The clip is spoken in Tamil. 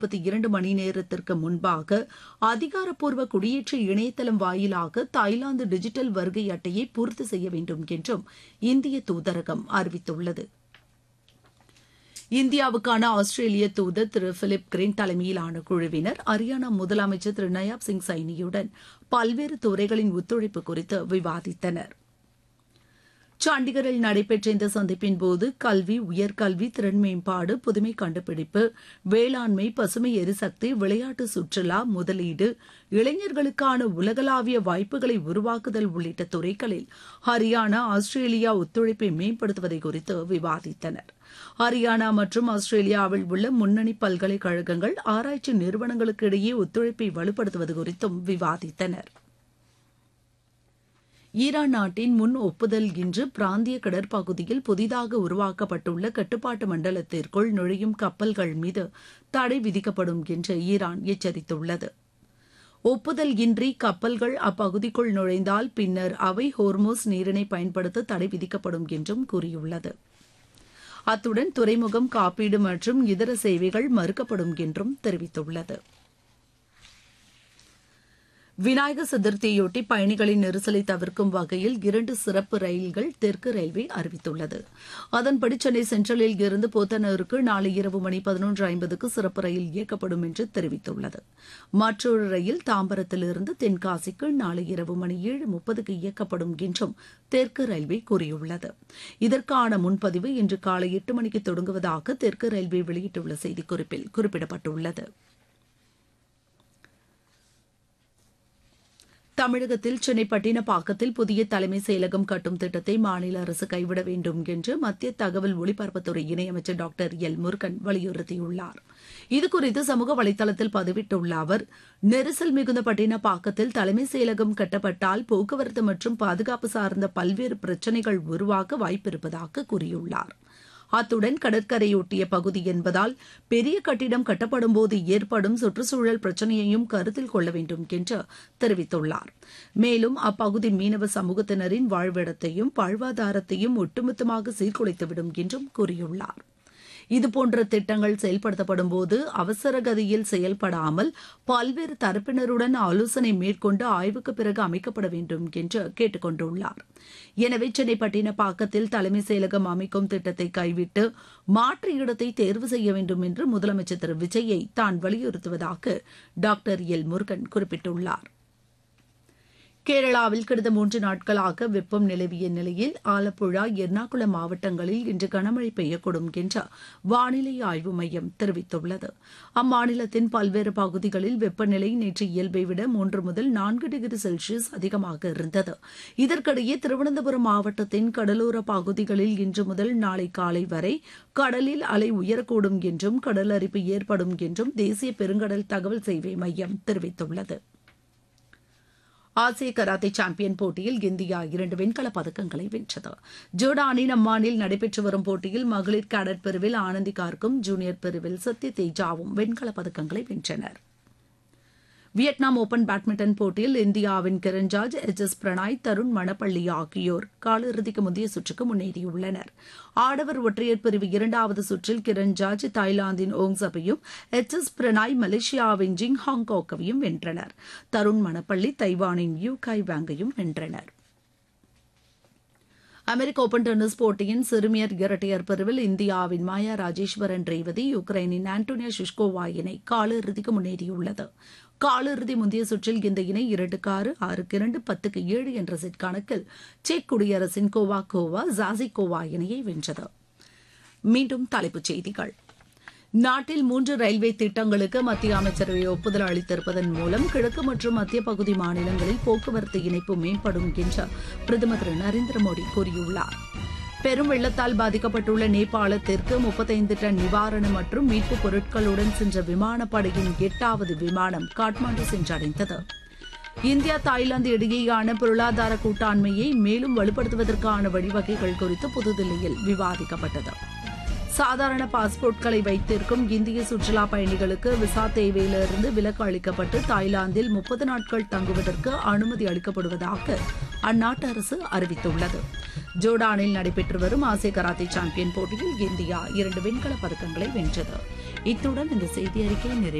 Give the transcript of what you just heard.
2 மணி நேரத்திற்கு முன்பாக அதிகாரப்பூர்வ குடியேற்ற இணையதளம் வாயிலாக தாய்லாந்து டிஜிட்டல் வருகை அட்டையை பூர்த்தி செய்ய வேண்டும் என்றும் இந்திய தூதரகம் அறிவித்துள்ளது. இந்தியாவுக்கான ஆஸ்திரேலிய தூதர் திரு பிலிப் கிரீன் தலைமையிலான குழுவினர் ஹரியானா முதலமைச்சர் திரு நயாப் சிங் சைனியுடன் பல்வேறு துறைகளின் ஒத்துழைப்பு குறித்து விவாதித்தனர். சண்டிகரில் நடைபெற்ற இந்த சந்திப்பின்போது கல்வி, உயர்கல்வி, திறன் மேம்பாடு, புதுமை கண்டுபிடிப்பு, வேளாண்மை, பசுமை எரிசக்தி, விளையாட்டு, சுற்றுலா, முதலீடு, இளைஞர்களுக்கான உலகளாவிய வாய்ப்புகளை உருவாக்குதல் உள்ளிட்ட துறைகளில் ஹரியானா, ஆஸ்திரேலியா ஒத்துழைப்பை மேம்படுத்துவதை குறித்து விவாதித்தனர். ஹரியானா மற்றும் ஆஸ்திரேலியாவில் உள்ள முன்னணி பல்கலைக்கழகங்கள், ஆராய்ச்சி நிறுவனங்களுக்கு இடையே ஒத்துழைப்பை வலுப்படுத்துவது குறித்தும் விவாதித்தனர். ஈரான் நாட்டின் முன் ஒப்புதல் இன்று பிராந்திய கடற்பகுதியில் புதிதாக உருவாக்கப்பட்டுள்ள கட்டுப்பாட்டு மண்டலத்திற்குள் நுழையும் கப்பல்கள் மீது தடை விதிக்கப்படும் என்று ஈரான் எச்சரித்துள்ளது. ஒப்புதல் இன்றி கப்பல்கள் அப்பகுதிக்குள் நுழைந்தால் பின்னர் அவை ஹோர்மோஸ் நீரினை பயன்படுத்த தடை விதிக்கப்படும் என்றும் கூறியுள்ளது. அத்துடன் துறைமுகம், காப்பீடு மற்றும் இதர சேவைகள் மறுக்கப்படும் என்றும் தெரிவித்துள்ளது. விநாயகர் சதுர்த்தியையொட்டி பயணிகளின் நெரிசலை தவிர்க்கும் வகையில் 2 சிறப்பு ரயில்கள் தெற்கு ரயில்வே அறிவித்துள்ளது. அதன்படி சென்னை சென்ட்ரலில் இருந்து போத்தனூருக்கு நாளை இரவு மணி 11:50க்கு சிறப்பு ரயில் இயக்கப்படும் என்று தெரிவித்துள்ளது. மற்றொரு ரயில் தாம்பரத்திலிருந்து தென்காசிக்கு நாளை இரவு மணி 7:30க்கு இயக்கப்படும் என்றும் தெற்கு ரயில்வே கூறியுள்ளது. இதற்கான முன்பதிவு இன்று காலை 8 மணிக்கு தொடங்குவதாக தெற்கு ரயில்வே வெளியிட்டுள்ள செய்திக்குறிப்பில் குறிப்பிடப்பட்டுள்ளது. தமிழகத்தில் சென்னை பட்டினப்பாக்கத்தில் புதிய தலைமை செயலகம் கட்டும் திட்டத்தை மாநில அரசு கைவிட வேண்டும் என்று மத்திய தகவல் ஒலிபரப்புத்துறை இணையமைச்சர் டாக்டர் எல் முருகன் வலியுறுத்தியுள்ளார். இதுகுறித்து சமூக வலைதளத்தில் பதிவிட்டுள்ள அவர், நெரிசல் மிகுந்த பட்டினப்பாக்கத்தில் தலைமை செயலகம் கட்டப்பட்டால் போக்குவரத்து மற்றும் பாதுகாப்பு சார்ந்த பல்வேறு பிரச்சினைகள் உருவாக வாய்ப்பிருப்பதாக கூறியுள்ளார். அத்துடன் கடற்கரையொட்டிய பகுதி என்பதால் பெரிய கட்டிடம் கட்டப்படும்போது ஏற்படும் சுற்றுச்சூழல் பிரச்சினையையும் கருத்தில் கொள்ள வேண்டும் என்று தெரிவித்துள்ளார். மேலும் அப்பகுதி மீனவ சமூகத்தினரின் வாழ்விடத்தையும் வாழ்வாதாரத்தையும் ஒட்டுமொத்தமாக சீர்குலைத்துவிடும் என்றும் கூறியுள்ளார். இதுபோன்ற திட்டங்கள் செயல்படுத்தப்படும்போது அவசர கதியில் செயல்படாமல் பல்வேறு தரப்பினருடன் ஆலோசனை மேற்கொண்டு ஆய்வுக்கு பிறகு அமைக்கப்பட வேண்டும் என்று கேட்டுக் கொண்டுள்ளார். எனவே சென்னை பட்டினப்பாக்கத்தில் தலைமை செயலகம் அமைக்கும் திட்டத்தை கைவிட்டு மாற்று இடத்தை தேர்வு செய்ய வேண்டும் என்று முதலமைச்சர் திரு விஜயை தான் வலியுறுத்துவதாக டாக்டர் எல் முருகன் குறிப்பிட்டுள்ளார். கேரளாவில் கடந்த 3 நாட்களாக வெப்பம் நிலவிய நிலையில் ஆலப்புழா, எர்ணாகுளம் மாவட்டங்களில் இன்று கனமழை பெய்யக்கூடும் என்று வானிலை ஆய்வு மையம் தெரிவித்துள்ளது. அம்மாநிலத்தின் பல்வேறு பகுதிகளில் வெப்பநிலை நேற்று இயல்பை விட 3 முதல் 4 டிகிரி செல்சியஸ் அதிகமாக இருந்தது. இதற்கிடையே திருவனந்தபுரம் மாவட்டத்தின் கடலோர பகுதிகளில் இன்று முதல் நாளை காலை வரை கடலில் அலை உயரக்கூடும் என்றும் கடல் அரிப்பு ஏற்படும் என்றும் தேசிய பெருங்கடல் தகவல் சேவை மையம் தெரிவித்துள்ளது. ஆசிய கராத்தே சாம்பியன் போட்டியில் இந்தியா 2 வெண்கலப் பதக்கங்களை வென்றது. ஜோர்டானின் அம்மானில் நடைபெற்று வரும் போட்டியில் மகளிர் கேடட் பிரிவில் ஆனந்தி கார்க்கும், ஜூனியர் பிரிவில் சத்ய தேஜாவும் வெண்கலப் பதக்கங்களை வென்றனர். வியட்நாம் ஓபன் பேட்மிண்டன் போட்டியில் இந்தியாவின் கிரண்ஜார்ஜ், எச்.எஸ். பிரணாய், தருண் மணப்பள்ளி ஆகியோர் காலிறுதிக்கு முந்தைய சுற்றுக்கு முன்னேறியுள்ளனர். ஆடவர் ஒற்றையர் பிரிவு 2வது சுற்றில் கிரண்ஜார்ஜ் தாய்லாந்தின் ஓங்சபையும், எச்.எஸ். பிரணாய் மலேசியாவின் ஜிங் ஹாங்காக்கையும் வென்றனர். தருண் மணப்பள்ளி தைவானின் யூ காய் வாங்கையும் வென்றனர். அமெரிக்க ஓபன் டென்னிஸ் போட்டியின் சிறுமியர் இரட்டையர் பிரிவில் இந்தியாவின் மாயா ராஜேஸ்வரன் ரேவதி யுக்ரைனின் ஆண்டோனியா ஷிஷ்கோவா இணை காலிறுதிக்கு முன்னேறியுள்ளது. காலிறுதி முந்தைய சுற்றில் இந்த இணை 2-6, 6-2, 10-7 என்ற செட் கணக்கில் செக் குடியரசின் கோவா ஜாசிகோவா இணையை வென்றது. மீண்டும் தலைப்புச் செய்திகள். நாட்டில் 3 ரயில்வே திட்டங்களுக்கு மத்திய அமைச்சரவை ஒப்புதல் அளித்திருப்பதன் மூலம் கிழக்கு மற்றும் மத்திய பகுதி மாநிலங்களில் போக்குவரத்து இணைப்பு மேம்படும் என்று பிரதமர் திரு நரேந்திர மோடி கூறியுள்ளார். பெரும் வெள்ளத்தால் பாதிக்கப்பட்டுள்ள நேபாளத்திற்கு 35 டன் நிவாரணம் மற்றும் மீட்புப் பொருட்களுடன் சென்ற விமானப்படையின் 8வது விமானம் காட்மாண்டு சென்றடைந்தது. இந்தியா தாய்லாந்து இடையேயான பொருளாதார கூட்டாண்மையை மேலும் வலுப்படுத்துவதற்கான வழிவகைகள் குறித்து புதுதில்லியில் விவாதிக்கப்பட்டது. சாதாரண பாஸ்போர்ட்களை வைத்திருக்கும் இந்திய சுற்றுலா பயணிகளுக்கு விசா தேவையிலிருந்து விலக்கு அளிக்கப்பட்டு தாய்லாந்தில் 30 நாட்கள் தங்குவதற்கு அனுமதி அளிக்கப்படுவதாக அந்நாட்டு அரசு அறிவித்துள்ளது. ஜோர்டானில் நடைபெற்று வரும் ஆசிய கராத்தே சாம்பியன் போட்டியில் இந்தியா 2 வெண்கலப் பதக்கங்களை வென்றது. இத்துடன் இந்த செய்தி அறிக்கை நிறைவு